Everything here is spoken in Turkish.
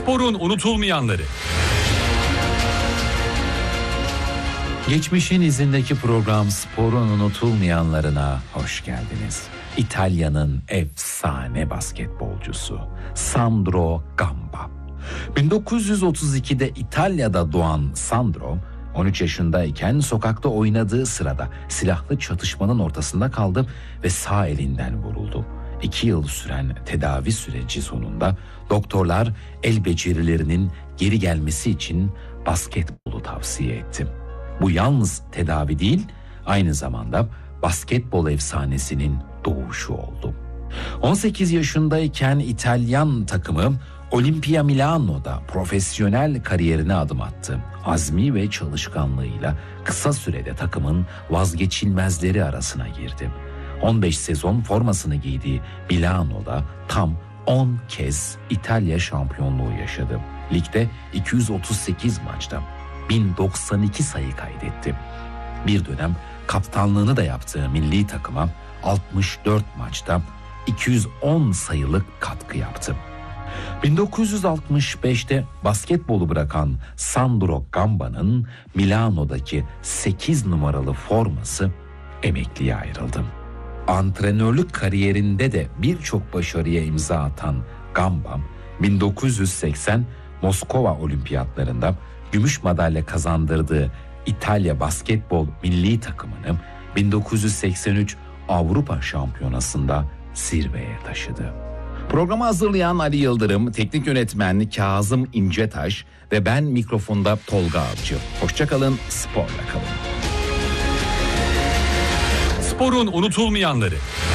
Sporun unutulmayanları. Geçmişin izindeki program Sporun unutulmayanlarına hoş geldiniz. İtalya'nın efsane basketbolcusu Sandro Gamba. 1932'de İtalya'da doğan Sandro, 13 yaşındayken sokakta oynadığı sırada silahlı çatışmanın ortasında kaldı ve sağ elinden vuruldu. 2 yıl süren tedavi süreci sonunda doktorlar el becerilerinin geri gelmesi için basketbolu tavsiye etti. Bu yalnız tedavi değil, aynı zamanda basketbol efsanesinin doğuşu oldu. 18 yaşındayken İtalyan takımı Olimpia Milano'da profesyonel kariyerine adım attı. Azmi ve çalışkanlığıyla kısa sürede takımın vazgeçilmezleri arasına girdi. 15 sezon formasını giydiği Milano'da tam 10 kez İtalya şampiyonluğu yaşadı. Ligde 238 maçta 1092 sayı kaydetti. Bir dönem kaptanlığını da yaptığı milli takıma 64 maçta 210 sayılık katkı yaptı. 1965'te basketbolu bırakan Sandro Gamba'nın Milano'daki 8 numaralı forması emekliye ayrıldı. Antrenörlük kariyerinde de birçok başarıya imza atan Gamba, 1980 Moskova Olimpiyatlarında gümüş madalya kazandırdığı İtalya basketbol milli takımını 1983 Avrupa Şampiyonası'nda zirveye taşıdı. Programı hazırlayan Ali Yıldırım, teknik yönetmen Kazım İncetaş ve ben mikrofonda Tolga Avcı. Hoşça kalın, sporla kalın. Sporun unutulmayanları.